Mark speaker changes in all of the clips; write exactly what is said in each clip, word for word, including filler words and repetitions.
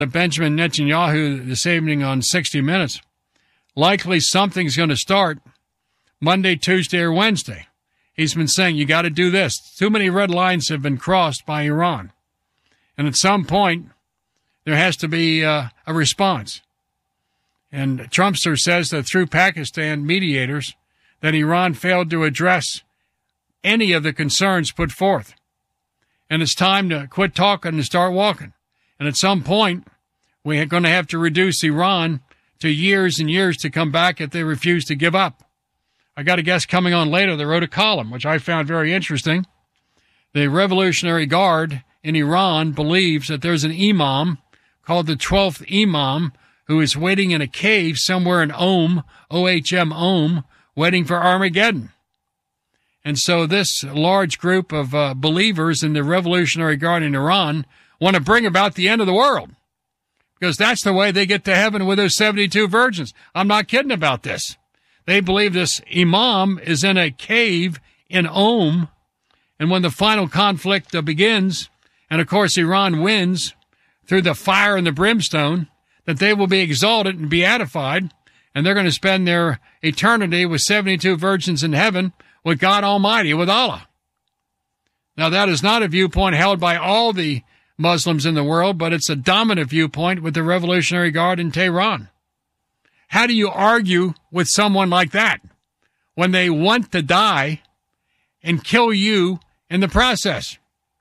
Speaker 1: Benjamin Netanyahu this evening on sixty minutes. Likely something's going to start Monday, Tuesday, or Wednesday. He's been saying, you got to do this. Too many red lines have been crossed by Iran. And at some point, there has to be uh, a response. And Trumpster says that through Pakistan mediators, that Iran failed to address any of the concerns put forth. And it's time to quit talking and start walking. And at some point, we're going to have to reduce Iran to years and years to come back if they refuse to give up. I got a guest coming on later that wrote a column, which I found very interesting. The Revolutionary Guard in Iran believes that there's an imam called the twelfth Imam who is waiting in a cave somewhere in Ohm, O H M, Ohm, waiting for Armageddon. And so this large group of uh, believers in the Revolutionary Guard in Iran want to bring about the end of the world because that's the way they get to heaven with those seventy-two virgins. I'm not kidding about this. They believe this imam is in a cave in Ohm, and when the final conflict uh, begins, and of course Iran wins through the fire and the brimstone, that they will be exalted and beatified, and they're going to spend their eternity with seventy-two virgins in heaven with God Almighty, with Allah. Now, that is not a viewpoint held by all the Muslims in the world, but it's a dominant viewpoint with the Revolutionary Guard in Tehran. How do you argue with someone like that when they want to die and kill you in the process?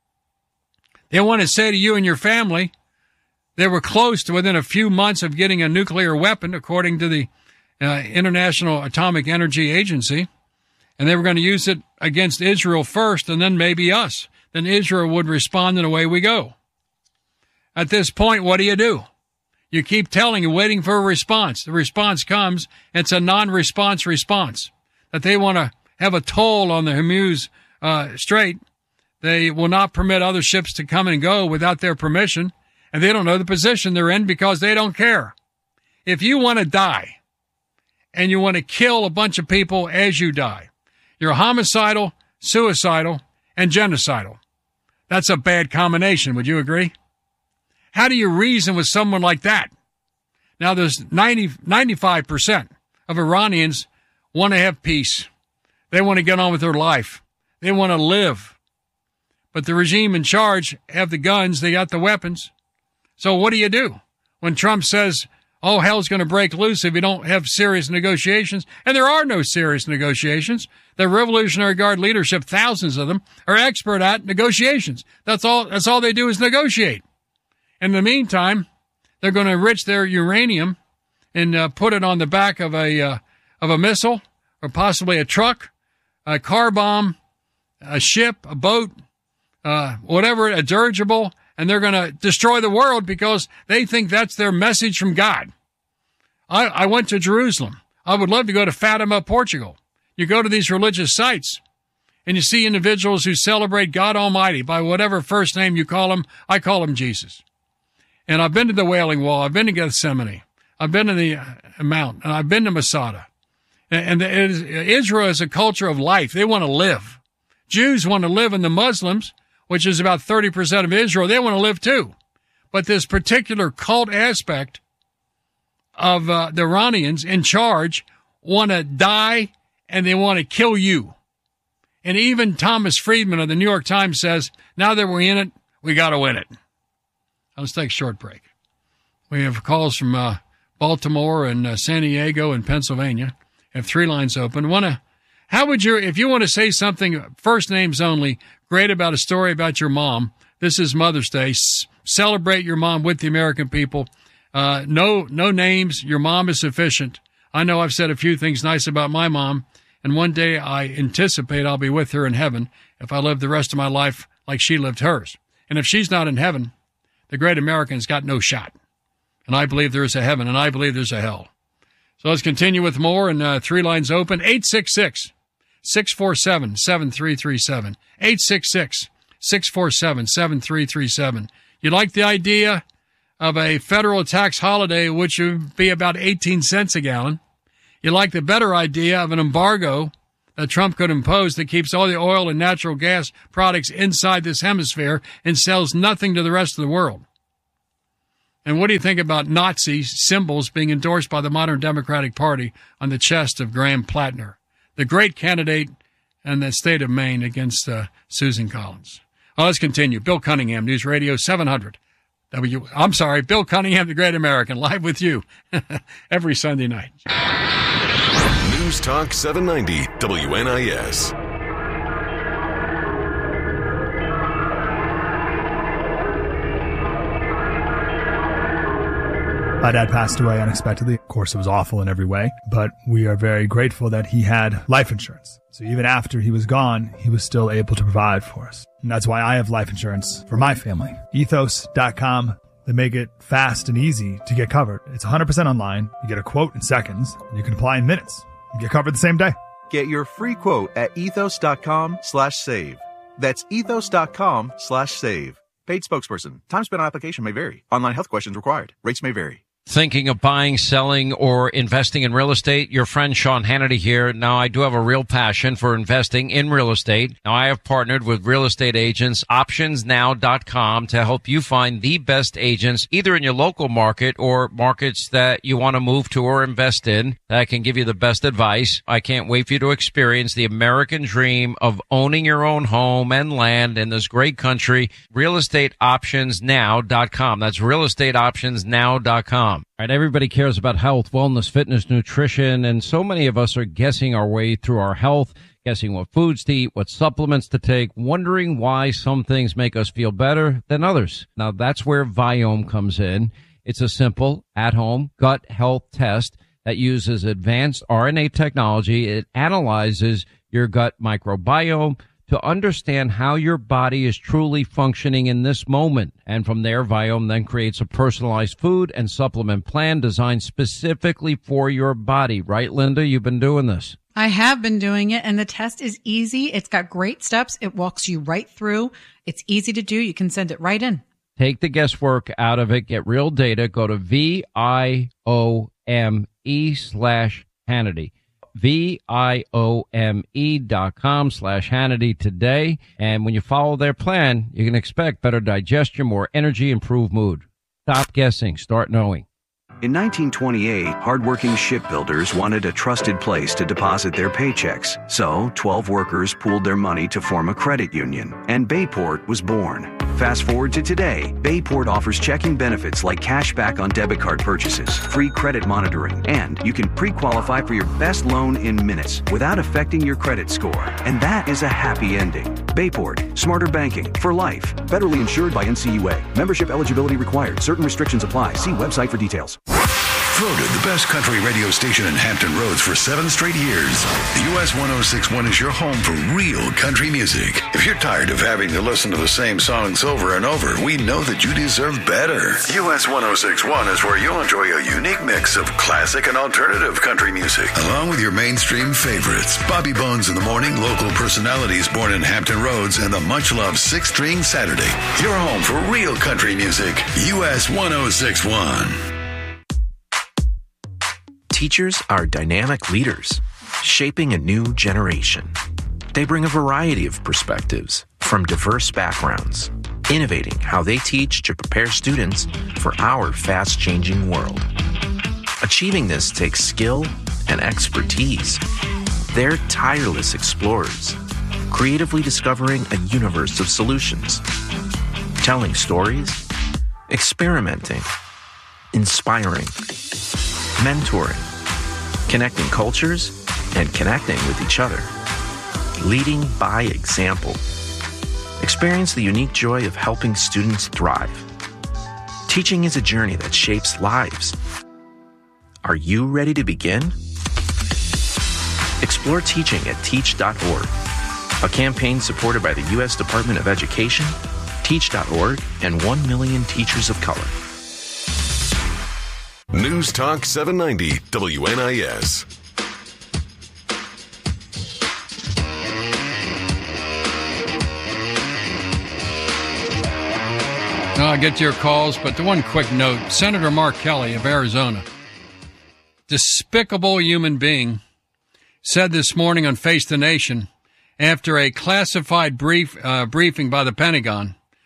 Speaker 1: They want to say to you and your family, they were close to within a few months of getting a nuclear weapon, according to the uh, International Atomic Energy Agency, and they were going to use it against Israel first and then maybe us. Then Israel would respond and away we go. At this point, what do you do? You keep telling and waiting for a response. The response comes. It's a non-response response. That they want to have a toll on the Hormuz uh, Strait. They will not permit other ships to come and go without their permission. And they don't know the position they're in because they don't care. If you want to die and you want to kill a bunch of people as you die, you're homicidal, suicidal, and genocidal. That's a bad combination. Would you agree? How do you reason with someone like that? Now, there's ninety, ninety-five percent of Iranians want to have peace. They want to get on with their life. They want to live. But the regime in charge have the guns. They got the weapons. So what do you do when Trump says, oh, hell's going to break loose if you don't have serious negotiations? And there are no serious negotiations. The Revolutionary Guard leadership, thousands of them, are expert at negotiations. That's all, that's all they do is negotiate. In the meantime, they're going to enrich their uranium and uh, put it on the back of a uh, of a missile or possibly a truck, a car bomb, a ship, a boat, uh, whatever, a dirigible, and they're going to destroy the world because they think that's their message from God. I, I went to Jerusalem. I would love to go to Fatima, Portugal. You go to these religious sites, and you see individuals who celebrate God Almighty by whatever first name you call him. I call him Jesus. And I've been to the Wailing Wall. I've been to Gethsemane. I've been to the uh, Mount. And I've been to Masada. And, and it is, Israel is a culture of life. They want to live. Jews want to live, and the Muslims, which is about thirty percent of Israel, they want to live too. But this particular cult aspect of uh, the Iranians in charge want to die, and they want to kill you. And even Thomas Friedman of the New York Times says, now that we're in it, we got to win it. Let's take a short break. We have calls from uh, Baltimore and uh, San Diego and Pennsylvania. Have three lines open. Want to? How would you, if you want to say something, first names only, great about a story about your mom? This is Mother's Day. S- celebrate your mom with the American people. Uh, no, no names. Your mom is sufficient. I know I've said a few things nice about my mom, and one day I anticipate I'll be with her in heaven if I live the rest of my life like she lived hers. And if she's not in heaven, the great American's got no shot. And I believe there is a heaven, and I believe there's a hell. So let's continue with more, and uh, three lines open. eight six six, six four seven, seven three three seven. eight six six, six four seven, seven three three seven. You like the idea of a federal tax holiday, which would be about eighteen cents a gallon? You like the better idea of an embargo that Trump could impose that keeps all the oil and natural gas products inside this hemisphere and sells nothing to the rest of the world? And what do you think about Nazi symbols being endorsed by the modern Democratic Party on the chest of Graham Plattner, the great candidate in the state of Maine against uh, Susan Collins? Well, let's continue. Bill Cunningham, News Radio seven hundred. W. I'm sorry, Bill Cunningham, the Great American, live with you every Sunday night.
Speaker 2: News Talk seven ninety W N I S.
Speaker 3: My dad passed away unexpectedly. Of course, it was awful in every way, but we are very grateful that he had life insurance. So even after he was gone, he was still able to provide for us. And that's why I have life insurance for my family. ethos dot com. They make it fast and easy to get covered. It's one hundred percent online. You get a quote in seconds, and you can apply in minutes. You get covered the same day.
Speaker 4: Get your free quote at ethos dot com slash save. That's ethos dot com slash save. Paid spokesperson. Time spent on application may vary. Online health questions required. Rates may vary.
Speaker 5: Thinking of buying, selling, or investing in real estate? Your friend Sean Hannity here. Now, I do have a real passion for investing in real estate. Now, I have partnered with real estate agents, options now dot com, to help you find the best agents, either in your local market or markets that you want to move to or invest in, that can give you the best advice. I can't wait for you to experience the American dream of owning your own home and land in this great country. real estate options now dot com. That's real estate options now dot com. All right, everybody cares about health, wellness, fitness, nutrition, and so many of us are guessing our way through our health, guessing what foods to eat, what supplements to take, wondering why some things make us feel better than others. Now, that's where Viome comes in. It's a simple, at-home gut health test that uses advanced R N A technology. It analyzes your gut microbiome to understand how your body is truly functioning in this moment. And from there, Viome then creates a personalized food and supplement plan designed specifically for your body. Right, Linda? You've been doing this.
Speaker 6: I have been doing it, and the test is easy. It's got great steps. It walks you right through. It's easy to do. You can send it right in.
Speaker 5: Take the guesswork out of it. Get real data. Go to V I O M E slash Hannity. V-I-O-M-E dot com slash Hannity today. And when you follow their plan, you can expect better digestion, more energy, improved mood. Stop guessing. Start knowing.
Speaker 7: In nineteen twenty-eight, hardworking shipbuilders wanted a trusted place to deposit their paychecks. So, twelve workers pooled their money to form a credit union, and Bayport was born. Fast forward to today, Bayport offers checking benefits like cash back on debit card purchases, free credit monitoring, and you can pre-qualify for your best loan in minutes without affecting your credit score. And that is a happy ending. Bayport, smarter banking for life. Federally insured by N C U A. Membership eligibility required. Certain restrictions apply. See website for details.
Speaker 2: Voted the best country radio station in Hampton Roads for seven straight years. U S one oh six point one is your home for real country music. If you're tired of having to listen to the same songs over and over, we know that you deserve better. U S one oh six point one is where you'll enjoy a unique mix of classic and alternative country music, along with your mainstream favorites. Bobby Bones in the morning, local personalities born in Hampton Roads, and the much-loved Six String Saturday. Your home for real country music. U S one oh six point one.
Speaker 8: Teachers are dynamic leaders, shaping a new generation. They bring a variety of perspectives from diverse backgrounds, innovating how they teach to prepare students for our fast-changing world. Achieving this takes skill and expertise. They're tireless explorers, creatively discovering a universe of solutions, telling stories, experimenting, inspiring, mentoring, connecting cultures, and connecting with each other. Leading by example. Experience the unique joy of helping students thrive. Teaching is a journey that shapes lives. Are you ready to begin? Explore teaching at teach dot org, a campaign supported by the U S Department of Education, teach dot org, and one million teachers of color.
Speaker 2: News Talk seven ninety W N I S.
Speaker 1: I'll get to your calls, but the one quick note, Senator Mark Kelly of Arizona, despicable human being, said this morning on Face the Nation, after a classified brief uh, briefing by the Pentagon,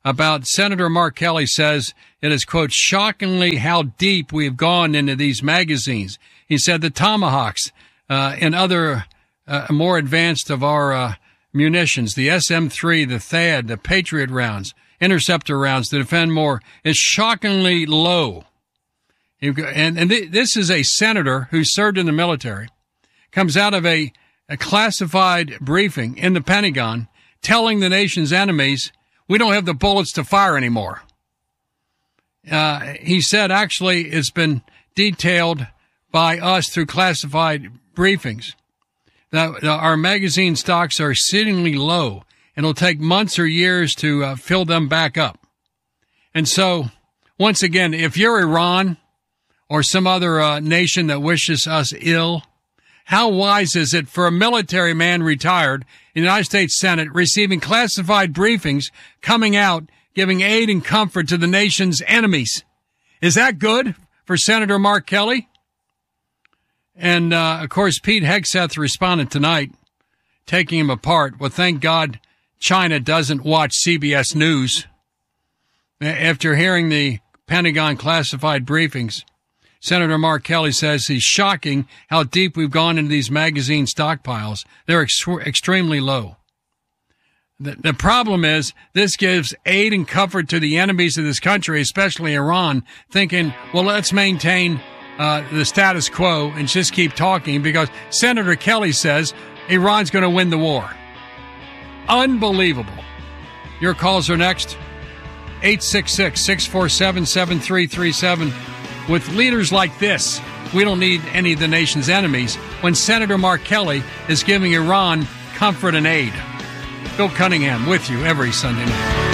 Speaker 1: about Senator Mark Kelly says it is, quote, shockingly how deep we have gone into these magazines. He said the Tomahawks uh, and other uh, more advanced of our uh, munitions, the S M three, the T H A A D, the Patriot rounds, interceptor rounds to defend more, is shockingly low. And, and th- this is a senator who served in the military, comes out of a, a classified briefing in the Pentagon telling the nation's enemies, we don't have the bullets to fire anymore. Uh, he said, actually, it's been detailed by us through classified briefings that our magazine stocks are exceedingly low, and it'll take months or years to uh, fill them back up. And so, once again, if you're Iran or some other uh, nation that wishes us ill, how wise is it for a military man retired in the United States Senate receiving classified briefings coming out, giving aid and comfort to the nation's enemies? Is that good for Senator Mark Kelly? And, uh, of course, Pete Hegseth responded tonight, taking him apart. Well, thank God China doesn't watch C B S News. After hearing the Pentagon classified briefings, Senator Mark Kelly says he's shocking how deep we've gone into these magazine stockpiles. They're ex- extremely low. The, the problem is this gives aid and comfort to the enemies of this country, especially Iran, thinking, well, let's maintain uh, the status quo and just keep talking because Senator Kelly says Iran's going to win the war. Unbelievable. Your calls are next. eight six six, six four seven, seven three three seven. With leaders like this, we don't need any of the nation's enemies when Senator Mark Kelly is giving Iran comfort and aid. Bill Cunningham with you every Sunday night.